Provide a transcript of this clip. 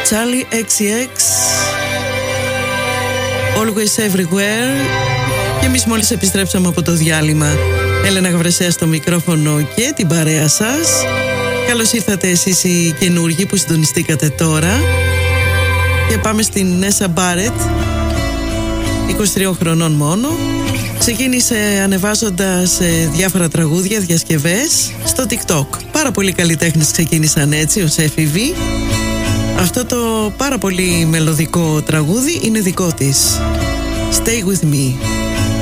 Charlie XCX, Always Everywhere. Και εμείς μόλις επιστρέψαμε από το διάλειμμα. Έλενα Γαβρεσέα στο μικρόφωνο και την παρέα σας. Καλώς ήρθατε εσείς οι καινούργοι που συντονιστήκατε τώρα. Και πάμε στην Νέσα Μπάρετ, 23 χρονών μόνο. Ξεκίνησε ανεβάζοντας διάφορα τραγούδια, διασκευές στο TikTok. Πάρα πολλοί καλλιτέχνες ξεκίνησαν έτσι ως έφηβοι. Αυτό το πάρα πολύ μελωδικό τραγούδι είναι δικό της. Stay with me.